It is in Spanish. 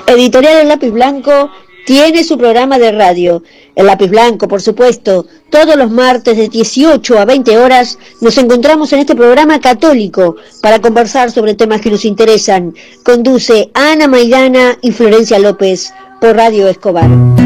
Editorial El Lápiz Blanco tiene su programa de radio. El Lápiz Blanco, por supuesto, todos los martes de 18 a 20 horas nos encontramos en este programa católico para conversar sobre temas que nos interesan. Conduce Ana Maidana y Florencia López por Radio Escobar.